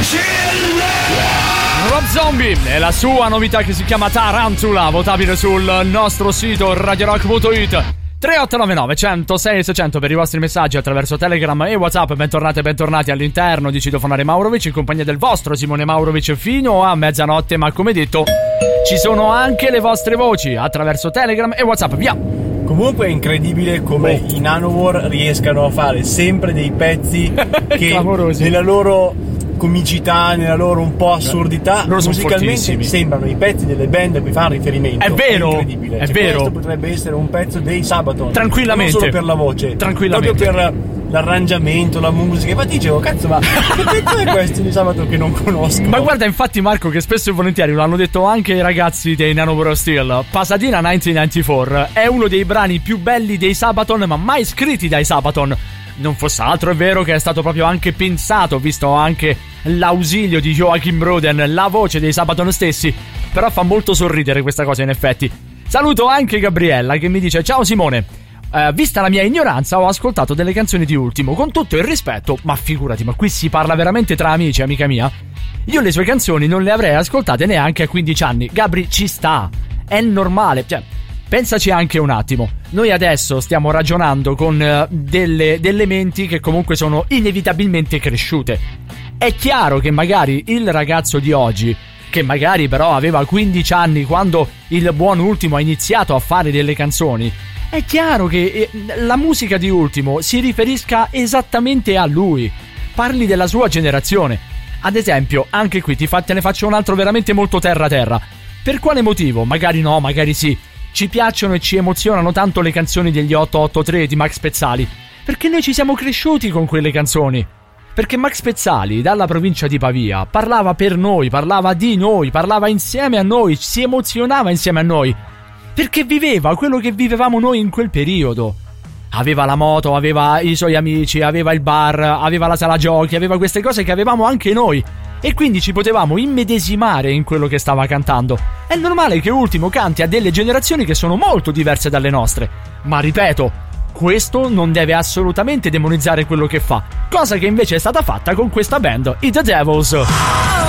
Rob Zombie e la sua novità che si chiama Tarantula, votabile sul nostro sito radiorock.it. 3899 106 600 per i vostri messaggi attraverso Telegram e WhatsApp. Bentornati all'interno di Citofonare Maurovic in compagnia del vostro Simone Maurovic fino a mezzanotte. Ma come detto, ci sono anche le vostre voci attraverso Telegram e WhatsApp. Via! Comunque è incredibile come i Nanowar riescano a fare sempre dei pezzi che nella loro comicità, nella loro un po' assurdità, musicalmente sembrano i pezzi delle band a cui fanno riferimento. È vero, è incredibile. È vero. Questo potrebbe essere un pezzo dei Sabaton, tranquillamente, non solo per la voce, tranquillamente, proprio per l'arrangiamento, la musica. Infatti dicevo, cazzo, ma che pezzo è questo di Sabaton che non conosco? Ma guarda, infatti Marco, che spesso e volentieri lo hanno detto anche i ragazzi dei Nanowar Steel, Pasadena 1994 è uno dei brani più belli dei Sabaton, ma mai scritti dai Sabaton. Non fosse altro, è vero che è stato proprio anche pensato, visto anche l'ausilio di Joachim Roden, la voce dei Sabaton stessi. Però fa molto sorridere questa cosa, in effetti. Saluto anche Gabriella che mi dice: ciao Simone, vista la mia ignoranza ho ascoltato delle canzoni di Ultimo, con tutto il rispetto, ma figurati, ma qui si parla veramente tra amici, amica mia. Io le sue canzoni non le avrei ascoltate neanche a 15 anni. Gabri, ci sta, è normale, cioè pensaci anche un attimo. Noi adesso stiamo ragionando con delle menti che comunque sono inevitabilmente cresciute. È chiaro che magari il ragazzo di oggi, che magari però aveva 15 anni quando il buon Ultimo ha iniziato a fare delle canzoni, è chiaro che la musica di Ultimo si riferisca esattamente a lui, parli della sua generazione. Ad esempio, anche qui te ne faccio un altro veramente molto terra. Per quale motivo? Magari no, magari sì, ci piacciono e ci emozionano tanto le canzoni degli 883 di Max Pezzali, perché noi ci siamo cresciuti con quelle canzoni. Perché Max Pezzali, dalla provincia di Pavia, parlava per noi, parlava di noi, parlava insieme a noi, si emozionava insieme a noi, perché viveva quello che vivevamo noi in quel periodo. Aveva la moto, aveva i suoi amici, aveva il bar, aveva la sala giochi, aveva queste cose che avevamo anche noi, e quindi ci potevamo immedesimare in quello che stava cantando. È normale che Ultimo canti a delle generazioni che sono molto diverse dalle nostre, ma ripeto, questo non deve assolutamente demonizzare quello che fa, cosa che invece è stata fatta con questa band, i The Devils.